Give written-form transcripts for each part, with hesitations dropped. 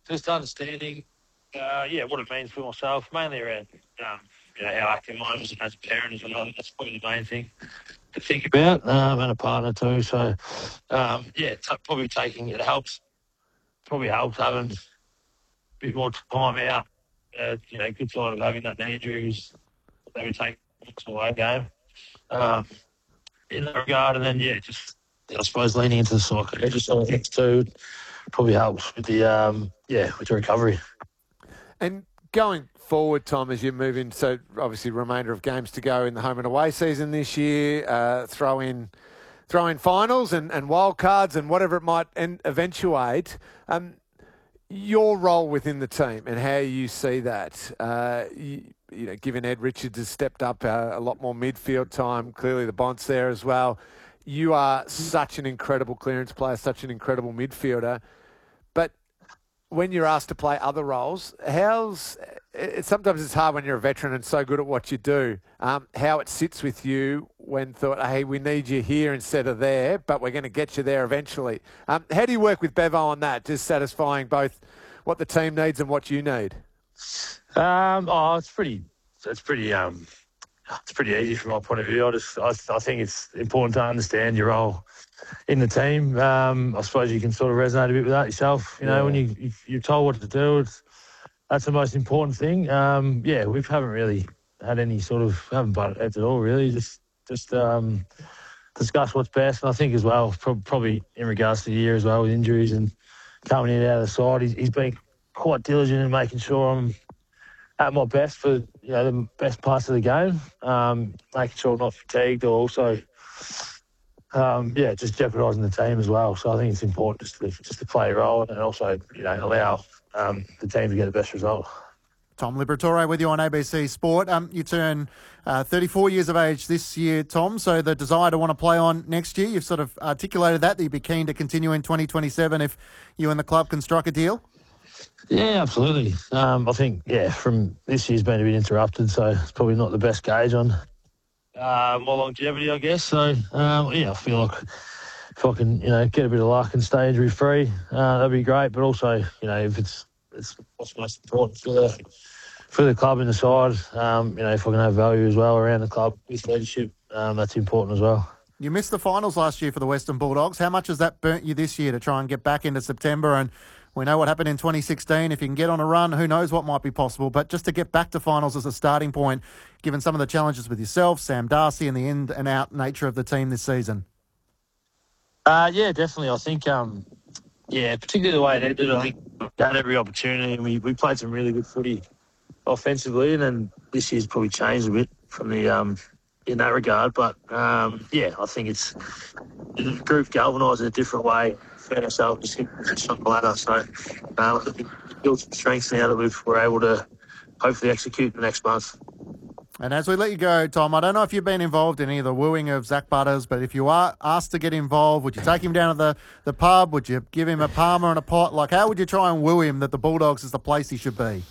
just understanding, what it means for myself, mainly around, how active I am as a parent as well. That's probably the main thing to think about, and a partner too. So, probably taking it helps. Probably helps having a bit more time out. Good side of having that knee injury is maybe take away game. In that regard, and then just I suppose leaning into the soccer, just on things too, probably helps with with the recovery. And going forward, Tom, as you move in, so obviously remainder of games to go in the home and away season this year, throw in finals and wild cards and whatever it might eventuate. Your role within the team and how you see that. Given Ed Richards has stepped up a lot more midfield time, clearly the Bont's there as well. You are such an incredible clearance player, such an incredible midfielder. But when you're asked to play other roles, sometimes it's hard when you're a veteran and so good at what you do, how it sits with you when thought, hey, we need you here instead of there, but we're going to get you there eventually. How do you work with Bevo on that, just satisfying both what the team needs and what you need? It's pretty easy from my point of view. I think it's important to understand your role in the team. I suppose you can sort of resonate a bit with that yourself. When you're told what to do, that's the most important thing. We haven't really had any haven't butted heads at all, really. Just discuss what's best. And I think as well, probably in regards to the year as well, with injuries and coming in and out of the side, he's been quite diligent in making sure I'm at my best for the best parts of the game, making sure I'm not fatigued or also just jeopardising the team as well. So I think it's important just to play a role and also allow the team to get the best result. Tom Liberatore with you on ABC Sport. You turn 34 years of age this year, Tom, so the desire to want to play on next year, you've sort of articulated that you'd be keen to continue in 2027 if you and the club can strike a deal? Yeah, absolutely. I think, from this year's been a bit interrupted, so it's probably not the best gauge on my longevity, I guess. So, I feel like if I can, get a bit of luck and stay injury-free, that'd be great. But also, if it's what's most important for the club and the side, if I can have value as well around the club with leadership, that's important as well. You missed the finals last year for the Western Bulldogs. How much has that burnt you this year to try and get back into September? And we know what happened in 2016. If you can get on a run, who knows what might be possible. But just to get back to finals as a starting point, given some of the challenges with yourself, Sam Darcy, and the in-and-out nature of the team this season. Definitely. I think, particularly the way they did it, I think they had every opportunity and we played some really good footy offensively, and then this year's probably changed a bit from the in that regard. But, I think it's the group galvanised in a different way. Found ourselves just on the ladder. So I think we built some strengths now that we're able to hopefully execute the next month. And as we let you go, Tom, I don't know if you've been involved in any of the wooing of Zach Butters, but if you are asked to get involved, would you take him down to the pub? Would you give him a Palmer and a pot? Like, how would you try and woo him that the Bulldogs is the place he should be?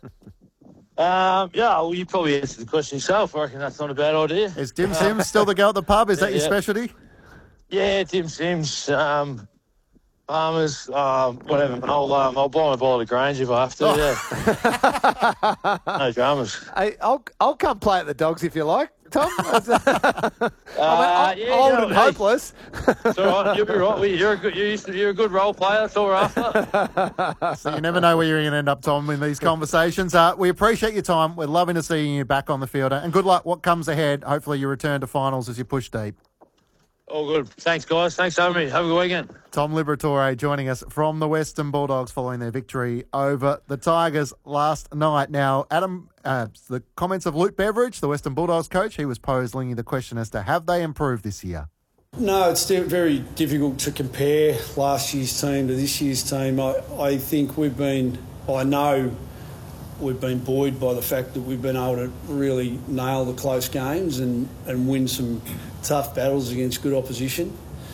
You probably answered the question yourself. I reckon that's not a bad idea. Is Dim Sims still the go at the pub? Is that your specialty? Yeah, Dim Sims. Palmer's, whatever. I'll buy a bottle of Grange if I have to. Yeah. No dramas. Hey, I'll come play at the Dogs if you like, Tom. I'm old and hopeless. It's all right. You'll be right. You're a good role player. That's all we're after. So you never know where you're going to end up, Tom, in these conversations. We appreciate your time. We're loving to see you back on the field. And good luck what comes ahead. Hopefully you return to finals as you push deep. All good. Thanks, guys. Thanks for having me. Have a good weekend. Tom Liberatore joining us from the Western Bulldogs following their victory over the Tigers last night. Now, Adam, the comments of Luke Beveridge, the Western Bulldogs coach, he was posing the question as to have they improved this year? No, it's still very difficult to compare last year's team to this year's team. I think I know we've been buoyed by the fact that we've been able to really nail the close games and win some tough battles against good opposition.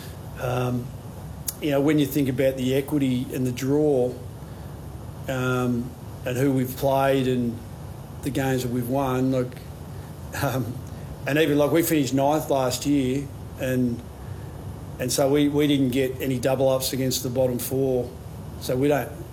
When you think about the equity and the draw and who we've played and the games that we've won, and even we finished 9th last year and so we didn't get any double ups against the bottom 4. So we don't